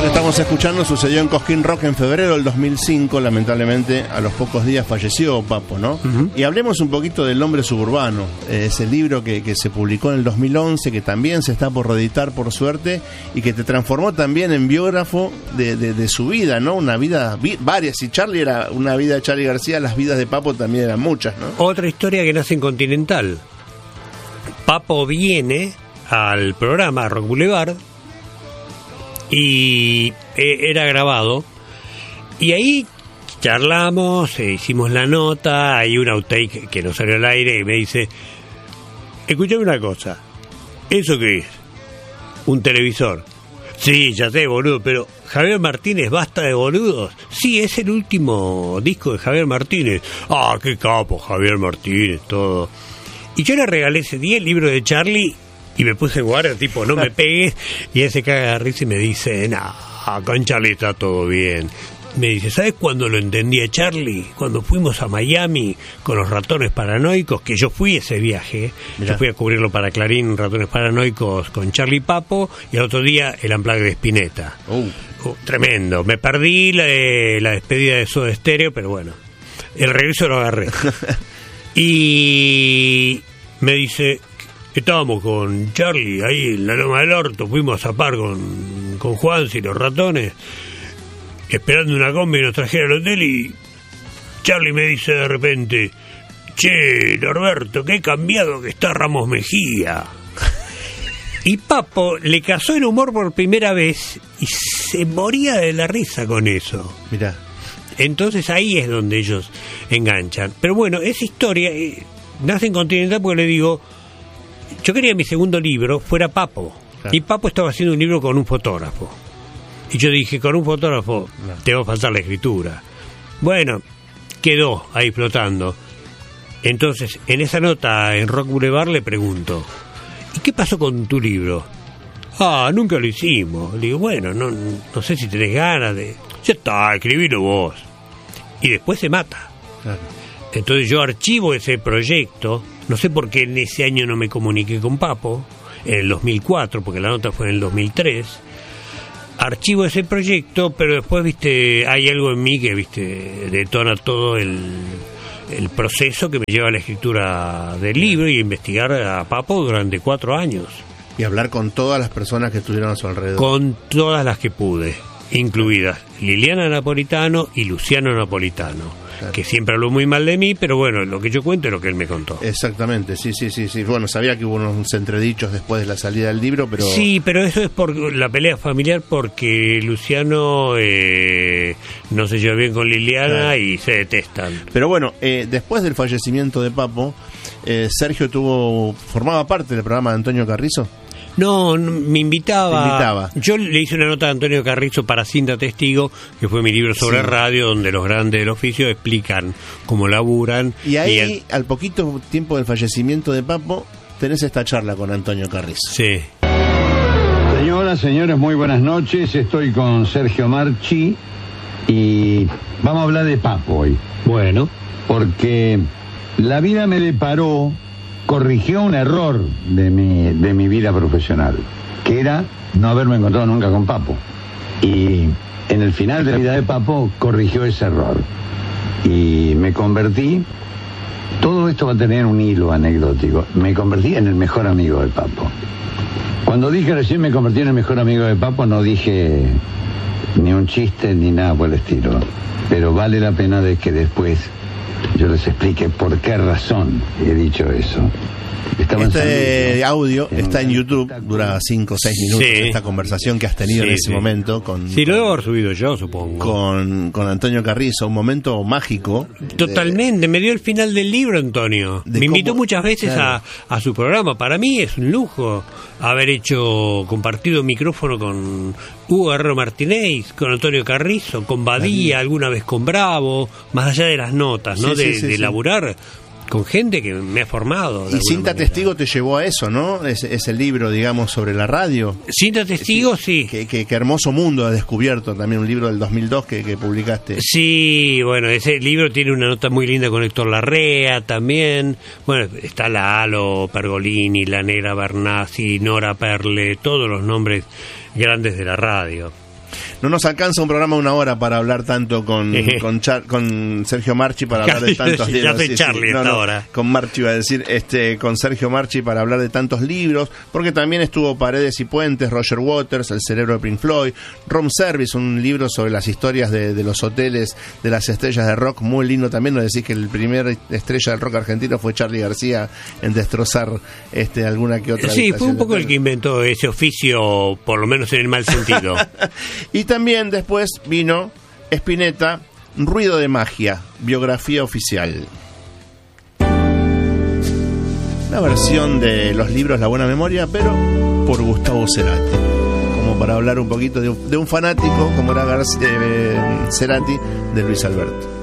que estamos escuchando sucedió en Cosquín Rock en febrero del 2005. Lamentablemente, a los pocos días falleció Papo, ¿no? Y hablemos un poquito del Hombre Suburbano, ese libro que se publicó en el 2011, que también se está por reeditar, por suerte, y que te transformó también en biógrafo de su vida, ¿no? Una vida, varias. Si Charlie era una vida de Charly García, las vidas de Papo también eran muchas, ¿no? Otra historia que nace en Continental. Papo viene al programa Rock Boulevard y era grabado, y ahí charlamos, hicimos la nota, hay un outtake que no salió al aire y me dice: escuchame una cosa, ¿eso qué es? ¿Un televisor? Sí, ya sé, boludo, pero Javier Martínez, basta de boludos. Sí, es el último disco de Javier Martínez. Ah, qué capo Javier Martínez, todo. Y yo le regalé ese día el libro de Charlie y me puse en guardia, tipo, no me pegues. Y él se caga de risa y me dice: nah, con Charlie está todo bien. Me dice: ¿sabes cuándo lo entendí a Charlie? Cuando fuimos a Miami con los Ratones Paranoicos, que yo fui ese viaje. Mirá. Yo fui a cubrirlo para Clarín, Ratones Paranoicos, con Charlie Papo, y al otro día el Unplugged de Spinetta. Tremendo. Me perdí la despedida de Soda Stereo, pero bueno, el regreso lo agarré. Y me dice: estábamos con Charlie ahí en la Loma del Orto, fuimos a zapar con Juansi y los Ratones, esperando una combi y nos trajera al hotel, y Charlie me dice de repente: che, Norberto, qué cambiado que está Ramos Mejía. Y Papo le cazó el humor por primera vez y se moría de la risa con eso. Mirá. Entonces ahí es donde ellos enganchan. Pero bueno, esa historia nace en Continental porque le digo, yo quería que mi segundo libro fuera Papo. Claro. Y Papo estaba haciendo un libro con un fotógrafo. Y yo dije, con un fotógrafo te va a faltar la escritura. Bueno, quedó ahí flotando. Entonces, en esa nota en Rock Boulevard le pregunto: ¿y qué pasó con tu libro? Ah, nunca lo hicimos. Le digo, bueno, no sé si tenés ganas de... Ya está, escribilo vos. Y después se mata. Claro. Entonces yo archivo ese proyecto. No sé por qué en ese año no me comuniqué con Papo, en el 2004, porque la nota fue en el 2003. Archivo ese proyecto, pero después, viste, hay algo en mí que, viste, detona todo el proceso que me lleva a la escritura del libro y a investigar a Papo durante 4 años. Y hablar con todas las personas que estuvieron a su alrededor. Con todas las que pude, incluidas Liliana Napolitano y Luciano Napolitano. Claro. Que siempre habló muy mal de mí, pero bueno, lo que yo cuento es lo que él me contó. Exactamente, sí. Bueno, sabía que hubo unos entredichos después de la salida del libro, pero... Sí, pero eso es por la pelea familiar, porque Luciano no se lleva bien con Liliana, claro, y se detestan. Pero bueno, después del fallecimiento de Papo, Sergio formaba parte del programa de Antonio Carrizo. No, me invitaba. Yo le hice una nota a Antonio Carrizo para Cinta Testigo, que fue mi libro sobre radio, donde los grandes del oficio explican cómo laburan. Y ahí, al poquito tiempo del fallecimiento de Papo, tenés esta charla con Antonio Carrizo. Sí. Señoras, señores, muy buenas noches. Estoy con Sergio Marchi y vamos a hablar de Papo hoy. Bueno. Porque la vida me deparó, corrigió un error de mi vida profesional, que era no haberme encontrado nunca con Papo. Y en el final de la vida de Papo corrigió ese error. Y me convertí, todo esto va a tener un hilo anecdótico, me convertí en el mejor amigo de Papo. Cuando dije recién me convertí en el mejor amigo de Papo, no dije ni un chiste ni nada por el estilo. Pero vale la pena de que después yo les explique por qué razón he dicho eso. Este audio está en YouTube, dura 5 o 6 minutos, sí, esta conversación que has tenido en ese momento con... Sí, lo debo haber subido yo, supongo. Con Antonio Carrizo, un momento mágico. Totalmente, me dio el final del libro, Antonio. Me invitó muchas veces, claro, a su programa. Para mí es un lujo haber compartido micrófono con Hugo Guerrero Martínez, con Antonio Carrizo, con Badía, alguna vez con Bravo, más allá de las notas, ¿no? De laburar con gente que me ha formado. Y Cinta Testigo te llevó a eso, ¿no? Es el libro, digamos, sobre la radio. Cinta Testigo, sí. Qué hermoso mundo has descubierto, también un libro del 2002 que publicaste. Sí, bueno, ese libro tiene una nota muy linda con Héctor Larrea también. Bueno, está Lalo Pergolini, La Negra Bernasi, Nora Perle, todos los nombres grandes de la radio. no nos alcanza un programa de 1 hora para hablar tanto con Sergio Marchi para hablar de tantos libros. Ya sé Charlie hasta ahora. Con Marchi iba a decir, con Sergio Marchi para hablar de tantos libros, porque también estuvo Paredes y Puentes, Roger Waters, El cerebro de Pink Floyd, Room Service, un libro sobre las historias de los hoteles de las estrellas de rock, muy lindo también. Nos decís que el primer estrella del rock argentino fue Charly García en destrozar alguna que otra. Sí, fue un poco el que inventó ese oficio, por lo menos en el mal sentido. Y también después vino Spinetta, Ruido de Magia, biografía oficial. La versión de los libros La Buena Memoria, pero por Gustavo Cerati, como para hablar un poquito de un fanático como era Cerati, de Luis Alberto.